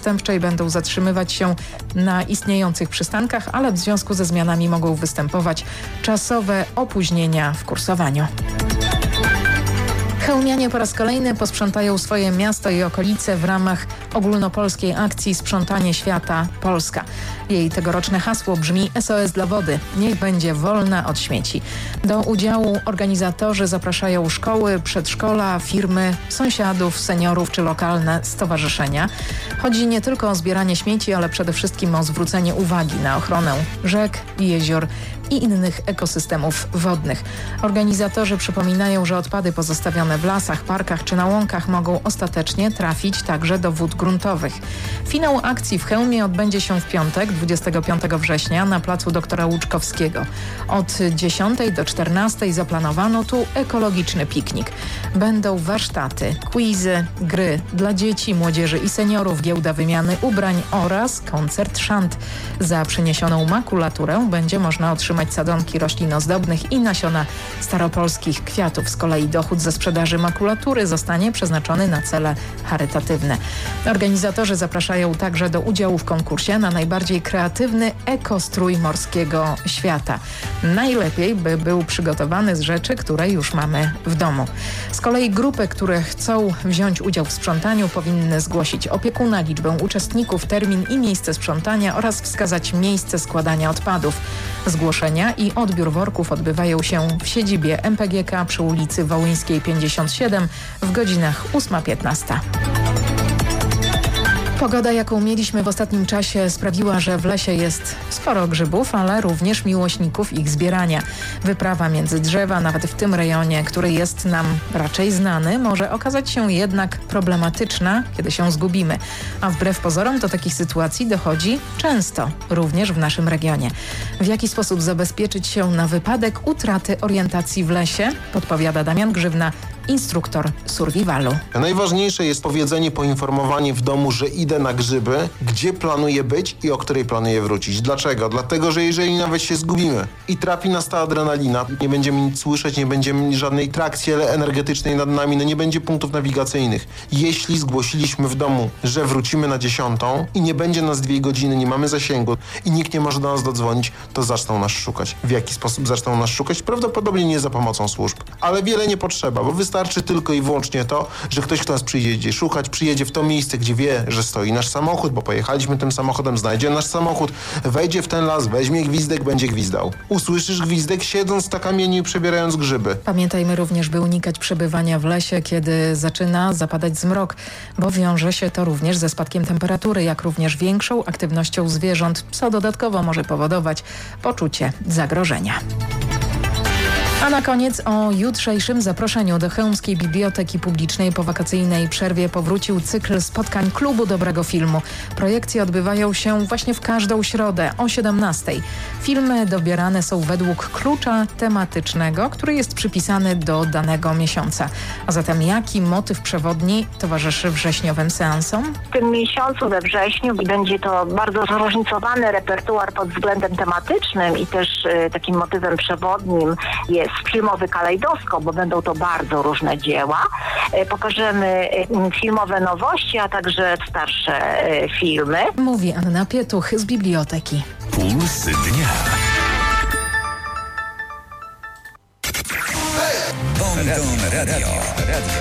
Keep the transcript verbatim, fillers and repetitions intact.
zastępczej będą zatrzymywać się na istniejących przystankach, ale w związku ze zmianami mogą występować czasowe opóźnienia w kursowaniu. Chełmianie po raz kolejny posprzątają swoje miasto i okolice w ramach ogólnopolskiej akcji Sprzątanie Świata Polska. Jej tegoroczne hasło brzmi S O S dla wody. Niech będzie wolna od śmieci. Do udziału organizatorzy zapraszają szkoły, przedszkola, firmy, sąsiadów, seniorów czy lokalne stowarzyszenia. Chodzi nie tylko o zbieranie śmieci, ale przede wszystkim o zwrócenie uwagi na ochronę rzek, jezior i innych ekosystemów wodnych. Organizatorzy przypominają, że odpady pozostawione w lasach, parkach czy na łąkach mogą ostatecznie trafić także do wód gruntowych. Finał akcji w Chełmie odbędzie się w piątek, dwudziestego piątego września na placu doktora Łuczkowskiego. Od dziesiątej do czternastej zaplanowano tu ekologiczny piknik. Będą warsztaty, quizy, gry dla dzieci, młodzieży i seniorów, giełda wymiany ubrań oraz koncert szant. Za przyniesioną makulaturę będzie można otrzymać sadzonki roślin ozdobnych i nasiona staropolskich kwiatów. Z kolei dochód ze sprzedaży makulatury zostanie przeznaczony na cele charytatywne. Organizatorzy zapraszają także do udziału w konkursie na najbardziej kreatywny ekostrój morskiego świata. Najlepiej by był przygotowany z rzeczy, które już mamy w domu. Z kolei grupy, które chcą wziąć udział w sprzątaniu, powinny zgłosić opiekuna, liczbę uczestników, termin i miejsce sprzątania oraz wskazać miejsce składania odpadów. Zgłoszenia i odbiór worków odbywają się w siedzibie M P G K przy ulicy Wołyńskiej pięćdziesiąt siedem w godzinach ósma piętnaście. Pogoda, jaką mieliśmy w ostatnim czasie, sprawiła, że w lesie jest sporo grzybów, ale również miłośników ich zbierania. Wyprawa między drzewa, nawet w tym rejonie, który jest nam raczej znany, może okazać się jednak problematyczna, kiedy się zgubimy. A wbrew pozorom do takich sytuacji dochodzi często, również w naszym regionie. W jaki sposób zabezpieczyć się na wypadek utraty orientacji w lesie, podpowiada Damian Grzywna, instruktor survivalu. Najważniejsze jest powiedzenie, poinformowanie w domu, że idę na grzyby, gdzie planuję być i o której planuję wrócić. Dlaczego? Dlatego, że jeżeli nawet się zgubimy i trafi nas ta adrenalina, nie będziemy nic słyszeć, nie będziemy żadnej trakcji energetycznej nad nami, no nie będzie punktów nawigacyjnych. Jeśli zgłosiliśmy w domu, że wrócimy na dziesiątą i nie będzie nas dwie godziny, nie mamy zasięgu i nikt nie może do nas dodzwonić, to zaczną nas szukać. W jaki sposób zaczną nas szukać? Prawdopodobnie nie za pomocą służb, ale wiele nie potrzeba, bo wystarczy tylko i wyłącznie to, że ktoś, kto nas przyjedzie szukać, przyjedzie w to miejsce, gdzie wie, że stoi nasz samochód, bo pojechaliśmy tym samochodem, znajdzie nasz samochód, wejdzie w ten las, weźmie gwizdek, będzie gwizdał. Usłyszysz gwizdek, siedząc na kamieniu i przebierając grzyby. Pamiętajmy również, by unikać przebywania w lesie, kiedy zaczyna zapadać zmrok, bo wiąże się to również ze spadkiem temperatury, jak również większą aktywnością zwierząt, co dodatkowo może powodować poczucie zagrożenia. A na koniec o jutrzejszym zaproszeniu do Chełmskiej Biblioteki Publicznej. Po wakacyjnej przerwie powrócił cykl spotkań Klubu Dobrego Filmu. Projekcje odbywają się właśnie w każdą środę o siedemnastej. Filmy dobierane są według klucza tematycznego, który jest przypisany do danego miesiąca. A zatem jaki motyw przewodni towarzyszy wrześniowym seansom? W tym miesiącu we wrześniu będzie to bardzo zróżnicowany repertuar pod względem tematycznym i też y, takim motywem przewodnim jest filmowy kalejdoskop, bo będą to bardzo różne dzieła. Pokażemy filmowe nowości, a także starsze filmy. Mówi Anna Pietuch z biblioteki. Pulsy dnia. Bon Ton Radio.